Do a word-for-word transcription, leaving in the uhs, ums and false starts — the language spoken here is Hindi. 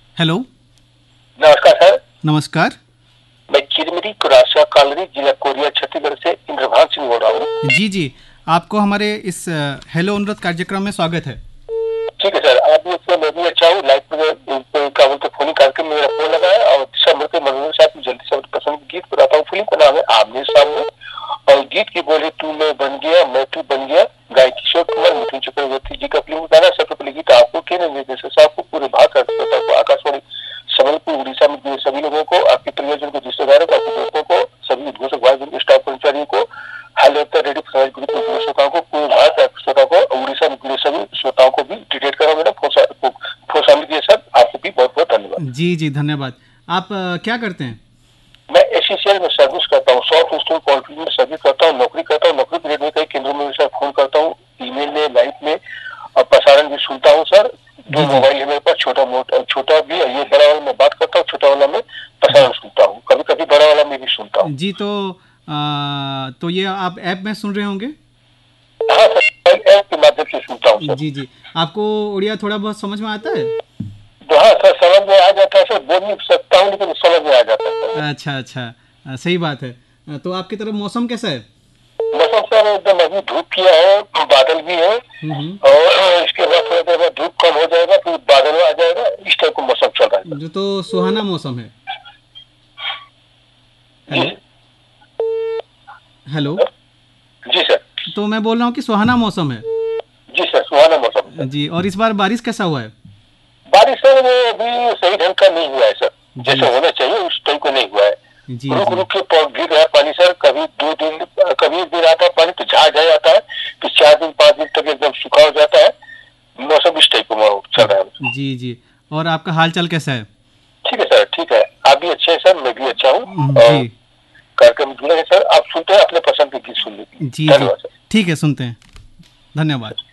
हेलो। नमस्कार सर। नमस्कार। मैं चिरमिरी कुरासा कालरी जिला कोरिया छत्तीसगढ़ से इंद्रभान सिंह बोल रहा हूँ। जी जी, आपको हमारे इस अ, हेलो अनुरोध कार्यक्रम में स्वागत है। ठीक है सर, आप भी उसमें मैं भी अच्छा हूँ। लाइफ में क्या बोलते फोन कार्यक्रम में मेरा फोन लगा है और सब के मनोरंजन साहब जल्दी से पसंद गीत बताता हूँ। फिल्म का नाम है आमने सामने और गीत की बोले तू मैं बन गया मैं तू बन गया, गायक किशोर कुमार मिथुन चक्रवर्ती जी का फिल्म गाना। सबसे पहले गीत आपको के निर्देशक साहब को, पूरे भारत को, आकाशवाणी संबलपुर उड़ीसा में जुड़े सभी लोगों को, आपके परिवारजन को, रिश्तेदारों को, आपके दोस्तों को, सभी उद्घोषक भाई स्टाफ कर्मचारियों को, हालेतर रेडियो प्रसारित ग्रुप के श्रोताओं को, पूरे भारत श्रोताओं को, उड़ीसा में जुड़े सभी श्रोताओं को भी डिटेक्ट करा मेरा फोन के साथ आपको भी बहुत बहुत धन्यवाद। जी जी धन्यवाद। आप अ, क्या करते हैं? मैं एससीसीएल में सर्विस करता हूँ, सॉफ्ट इंस्टॉल क्वालिटी में सर्विस करता हूँ, नौकरी करता हूँ। नौकरी पीरियड में कई केंद्रों में सर फोन करता हूँ, ईमेल में, लाइव में और प्रसारण भी सुनता हूँ सर। दो मोबाइल है मेरे पास, छोटा मोटा छोटा भी, ये बड़ा वाला में बात करता हूँ, छोटा वाला में प्रसारण सुनता हूँ, कभी कभी बड़ा वाला में भी सुनता हूँ। जी, तो आ, तो ये आप ऐप में सुन रहे होंगे? हाँ सर, ऐप के माध्यम से सुनता हूँ सर। जी जी, आपको उड़िया थोड़ा बहुत समझ में आता है? तो हाँ सर, समझ में आ जाता है सर, बोल नहीं सकता हूँ लेकिन समझ में आ जाता है सर। अच्छा अच्छा, अ, सही बात है। अ, तो आपकी तरफ मौसम कैसा है? मौसम सर एकदम अभी धूप किया है, बादल भी है हम्म, और इसके बाद थोड़ी देर बाद धूप कम हो जाएगा, फिर बादल आ जाएगा, इस टाइप का मौसम चल रहा है। जो तो सुहाना मौसम है। जी हेलो हेलो। जी सर। तो मैं बोल रहा हूँ कि सुहाना मौसम है। जी सर, सुहाना मौसम सर। जी, और इस बार बारिश कैसा हुआ है? बारिश सर वो अभी सही ढंग का नहीं हुआ है सर, जी जैसे होना चाहिए उस टाइप का नहीं हुआ है। जी रुक जी रुक के प- गिर रहा है पानी सर, कभी दो दिन, कभी एक दिन आता है पानी तो झाड़ जा जाता है, फिर चार दिन पाँच दिन तक एकदम सूखा हो जाता है। मौसम इस टाइप का चल रहा है। जी जी। और आपका हाल चाल कैसा है? ठीक है सर, ठीक है, आप भी अच्छे हैं सर, मैं भी अच्छा हूँ जी और कार्यक्रम जुड़े हैं सर। आप सुनते हैं, अपने पसंद के गीत सुन लीजिए। जी जी, धन्यवाद सर। ठीक है, सुनते हैं। धन्यवाद।